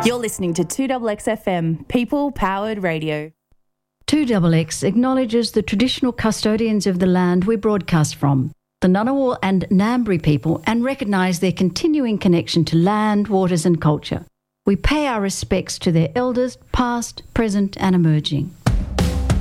You're listening to 2XX People Powered Radio. 2XX acknowledges the traditional custodians of the land we broadcast from, the Ngunnawal and Ngambri people, and recognise their continuing connection to land, waters and culture. We pay our respects to their elders, past, present and emerging.